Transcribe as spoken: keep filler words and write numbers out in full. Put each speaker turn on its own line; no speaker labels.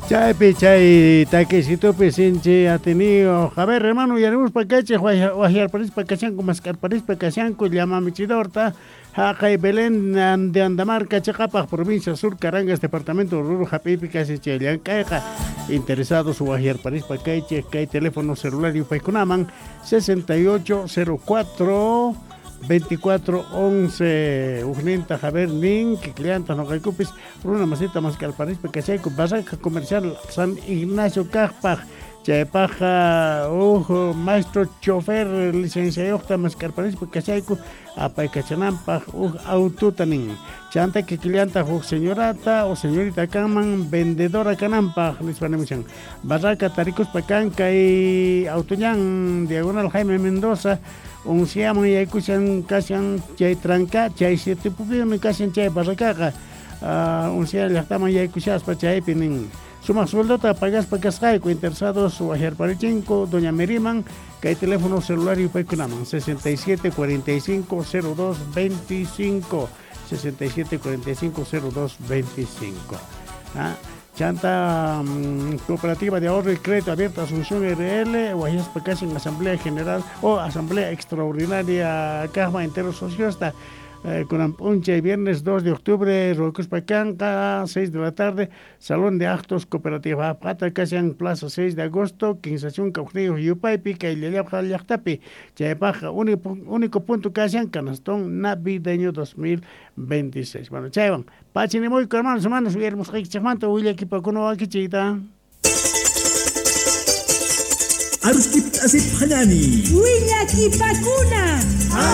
Chaypi, chay, taquecitopi, sinche, ha tenido. A ver, hermano, ya haremos para cache, Guajar París, para cachanco, Mascar París, para cachanco, llama Michidorta, Jacay Belén, de Andamar, Cachacapa, provincia sur, Carangas, departamento Ruru, Japipi, casi Chelian, Caja. Interesados, Guajar París, para cache, que hay teléfono celular y Paicunaman, sesenta y ocho cero cuatro. veinticuatro once Ugnenta Javier Nin, que clienta no recupes, una masita más que al París, porque hay barraca comercial San Ignacio Cajpaj, Chaypaja, ojo, maestro chofer, licenciado, más que al París, porque hay a Paicachanampaj, autotanin, chanta que clienta, señorata o señorita Caman, vendedora Canampaj, les van a mencionar, barraca Taricos Pacanca y Autoñán, diagonal Jaime Mendoza. Un siamo y escuchan casi chay tranca, chay siete pupios, casi chay barracaga. Un siamo ya estamos ya escuchados para chay pinin. Suma sueldo te pagas para cascaico interesados o ayer parichinco, doña Meriman, que hay teléfono celular y paicunaman sesenta y siete cuarenta y cinco cero dos veinticinco sesenta y siete cuarenta y cinco cero dos veinticinco. ¿Ah? Chanta um, Cooperativa de Ahorro y Crédito Abierta Asunción R L, o ahí es en Asamblea General o Asamblea Extraordinaria Caja Entero Sociosta, eh, con Ampuncha y viernes dos de octubre, Rocos Pacanca, seis de la tarde, Salón de Actos Cooperativa Pata, casi en Plaza seis de agosto, quinzación Caucrillo Yupaipi, Cailelapja Yachtapi, Chayapaja, único, único punto casi en Canastón Navideño dos mil veintiséis. Bueno, Chayaban. Pachini muy hermanos, hermanos, hubiéramos que chamanto, huile aquí para cono aquí chita.
Arskip asip hanani.
Huile aquí para cuna.